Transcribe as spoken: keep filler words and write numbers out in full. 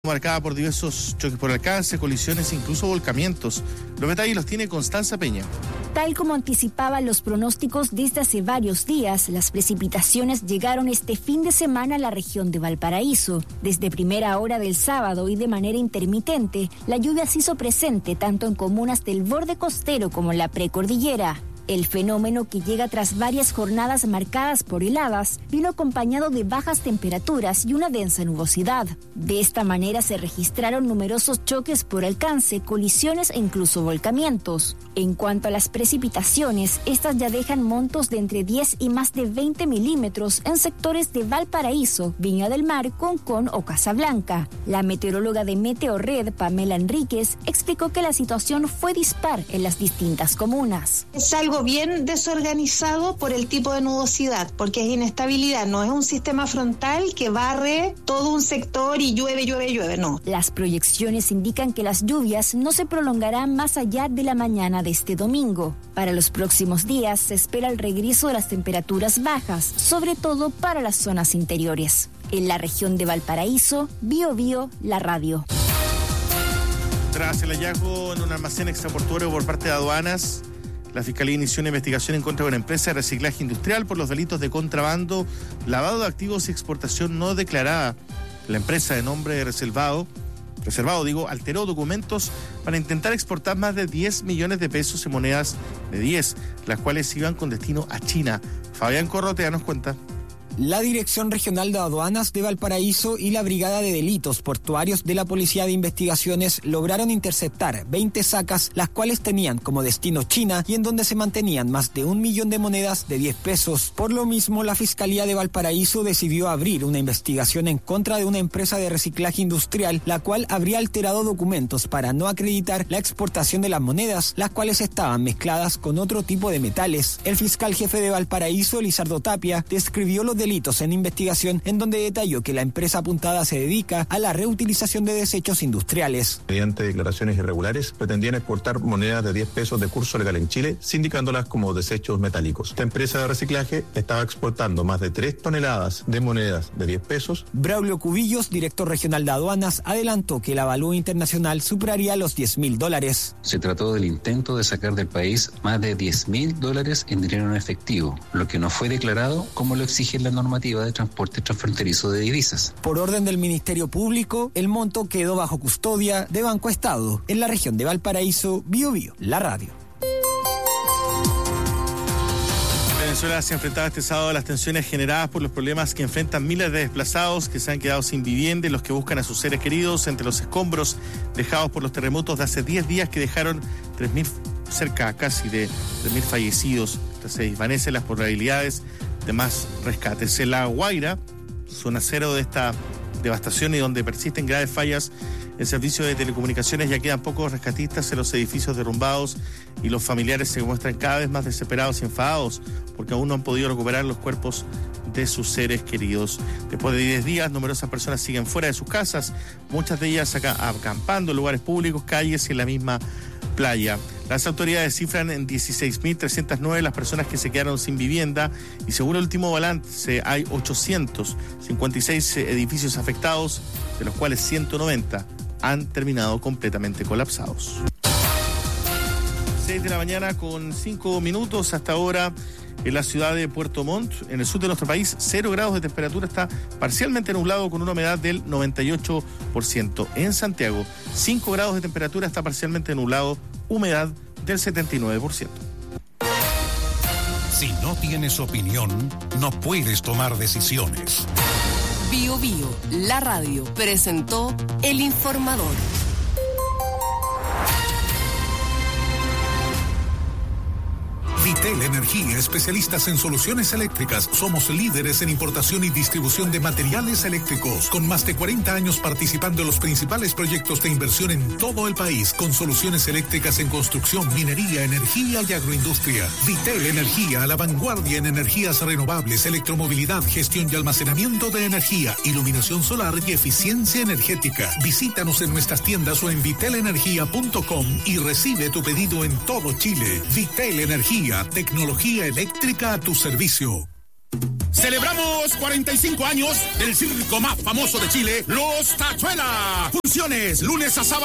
Marcada por diversos choques por alcance, colisiones e incluso volcamientos. Los detalles los tiene Constanza Peña. Tal como anticipaban los pronósticos desde hace varios días, las precipitaciones llegaron este fin de semana a la región de Valparaíso. Desde primera hora del sábado y de manera intermitente, la lluvia se hizo presente tanto en comunas del borde costero como en la precordillera. El fenómeno, que llega tras varias jornadas marcadas por heladas, vino acompañado de bajas temperaturas y una densa nubosidad. De esta manera se registraron numerosos choques por alcance, colisiones e incluso volcamientos. En cuanto a las precipitaciones, estas ya dejan montos de entre diez y más de veinte milímetros en sectores de Valparaíso, Viña del Mar, Concón o Casablanca. La meteoróloga de Meteorred, Pamela Enríquez, explicó que la situación fue dispar en las distintas comunas. Es algo bien desorganizado por el tipo de nubosidad, porque es inestabilidad, no es un sistema frontal que barre todo un sector y llueve, llueve, llueve, no. Las proyecciones indican que las lluvias no se prolongarán más allá de la mañana de este domingo. Para los próximos días se espera el regreso de las temperaturas bajas, sobre todo para las zonas interiores. En la región de Valparaíso, Bio Bio, la radio. Tras el hallazgo en un almacén extraportuario por parte de aduanas, la Fiscalía inició una investigación en contra de una empresa de reciclaje industrial por los delitos de contrabando, lavado de activos y exportación no declarada. La empresa, de nombre Reservado, Reservado digo, alteró documentos para intentar exportar más de diez millones de pesos en monedas de diez, las cuales iban con destino a China. Fabián Corrotea nos cuenta. La Dirección Regional de Aduanas de Valparaíso y la Brigada de Delitos Portuarios de la Policía de Investigaciones lograron interceptar veinte sacas, las cuales tenían como destino China y en donde se mantenían más de un millón de monedas de diez pesos. Por lo mismo, la Fiscalía de Valparaíso decidió abrir una investigación en contra de una empresa de reciclaje industrial, la cual habría alterado documentos para no acreditar la exportación de las monedas, las cuales estaban mezcladas con otro tipo de metales. El fiscal jefe de Valparaíso, Lizardo Tapia, describió los delitos en investigación, en donde detalló que la empresa apuntada se dedica a la reutilización de desechos industriales. Mediante declaraciones irregulares, pretendían exportar monedas de diez pesos de curso legal en Chile, sindicándolas como desechos metálicos. Esta empresa de reciclaje estaba exportando más de tres toneladas de monedas de diez pesos. Braulio Cubillos, director regional de aduanas, adelantó que el avalúo internacional superaría los diez mil dólares. Se trató del intento de sacar del país más de diez mil dólares en dinero en efectivo, lo que no fue declarado como lo exige la normativa de transporte transfronterizo de divisas. Por orden del Ministerio Público, el monto quedó bajo custodia de Banco Estado. En la región de Valparaíso, Bio Bio, la radio. Venezuela se ha enfrentado este sábado a las tensiones generadas por los problemas que enfrentan miles de desplazados que se han quedado sin vivienda y los que buscan a sus seres queridos entre los escombros dejados por los terremotos de hace diez días que dejaron tres mil, cerca casi de tres mil fallecidos. Se desvanecen las probabilidades de más rescates. En La Guaira, zona cero de esta devastación y donde persisten graves fallas en servicio de telecomunicaciones, ya quedan pocos rescatistas en los edificios derrumbados y los familiares se muestran cada vez más desesperados y enfadados porque aún no han podido recuperar los cuerpos de sus seres queridos. Después de diez días, numerosas personas siguen fuera de sus casas, muchas de ellas acá, acampando en lugares públicos, calles y en la misma playa. Las autoridades cifran en dieciséis mil trescientas nueve las personas que se quedaron sin vivienda y según el último balance hay ochocientos cincuenta y seis edificios afectados, de los cuales ciento noventa han terminado completamente colapsados. seis de la mañana con cinco minutos hasta ahora en la ciudad de Puerto Montt, en el sur de nuestro país, cero grados de temperatura, está parcialmente nublado con una humedad del noventa y ocho por ciento. En Santiago, cinco grados de temperatura, está parcialmente nublado, humedad del setenta y nueve por ciento. Si no tienes opinión, no puedes tomar decisiones. Bio Bio, la radio, presentó El Informador. Vitel Energía, especialistas en soluciones eléctricas. Somos líderes en importación y distribución de materiales eléctricos, con más de cuarenta años participando en los principales proyectos de inversión en todo el país, con soluciones eléctricas en construcción, minería, energía y agroindustria. Vitel Energía, a la vanguardia en energías renovables, electromovilidad, gestión y almacenamiento de energía, iluminación solar y eficiencia energética. Visítanos en nuestras tiendas o en vitel energía punto com y recibe tu pedido en todo Chile. Vitel Energía, tecnología eléctrica a tu servicio. Celebramos cuarenta y cinco años del circo más famoso de Chile, Los Tachuelas. Funciones lunes a sábado